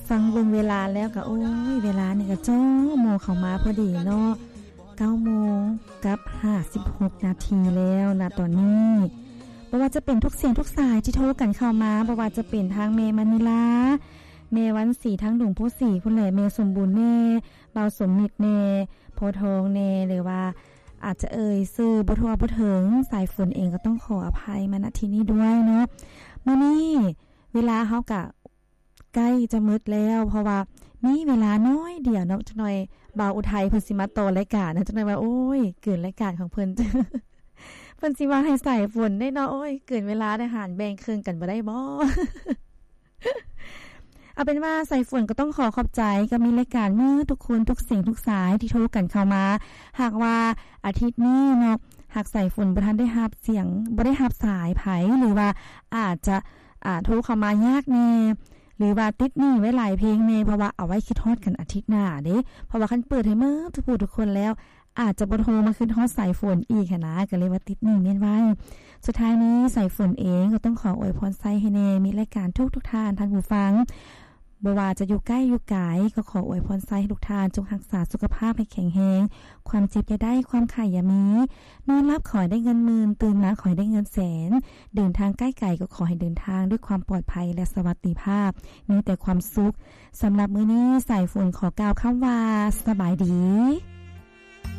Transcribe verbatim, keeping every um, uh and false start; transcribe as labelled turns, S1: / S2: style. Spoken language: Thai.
S1: ฟังเบิ่งเวลาแล้วก็โอ้ยเวลานี่ก็จ้อโมงเข้ามาพอดีเนาะเก้าโมงกับห้าสิบหกนาทีแล้วนะตอนนี้บ่ว่าจะเป็นทุกเสียงทุกสายที่โทรกันเข้ามาบ่ว่าจะเป็นทางเมมานิลาเมวันสีทั้งหลวงพ่อสีพุ่นแหละเมสมบูรณ์แม่เบาสมนิดแน่โพทองแน่หรือว่าอาจจะเอ่ยชื่อบ่ทั่วบ่ถึงสายฝนเองก็ต้องขออภัยมาณที่นี้ด้วยเนาะมื้อนี้เวลาเฮาก็ใกล้จะมืดแล้วเพราะว่ามีเวลาน้อยเดียวเนาะจักหน่อยบ่าวอุทัยเพิ่นสิมาต่อรายการนะจักหน่อยว่าโอ้ยเกินรายการของเพิ่น เพิ่นสิว่าให้ใส่ฝนได้เนาะโอ้ยเกินเวลาได้หารแบ่งครึ่งกันบ่ได้บ่ เอาเป็นว่าใส่ฝนก็ต้องขอขอบใจกับมีรายการมื้อทุกคนทุกเสียงทุกสายที่โทรกันเข้ามาหากว่าอาทิตย์นี้เนาะหากใส่ฝนบ่ทันได้รับเสียงบ่ได้รับสายไผหรือว่าอาจจะอ่าโทรเข้ามายากแน่หรือว่าติดหนี้ไว้หลายเพลงแน่เพราะว่าเอาไว้คิดฮอดกันอาทิตย์หน้าเด้เพราะว่าคันเปิดให้มื้อทุกผู้ทุกคนแล้วอาจจะบ่โทรมาขึ้นฮอดสายฝนอีกค่ะนะก็เลยว่าติดหนี้แม่นไว้สุดท้ายนี้สายฝนเองก็ต้องขออวยพรใส่ให้แน่มีรายการทุกๆท่านท่านผู้ฟังบ่ว่าจะอยู่ใกล้อยู่ไกลก็ขออวยพรใส่ให้ทุกท่านจงรักษาสุขภาพให้แข็งแรงความเจ็บอย่าได้ความไข้อย่ามีนอนหลับขอให้ได้เงินหมื่นตื่นมาขอให้ได้เงินแสนเดินทางใกล้ไกลก็ขอให้เดินทางด้วยความปลอดภัยและสวัสดิภาพมีแต่ความสุขสำหรับมื้อนี้สายฝนขอกล่าวคำว่าสบายดี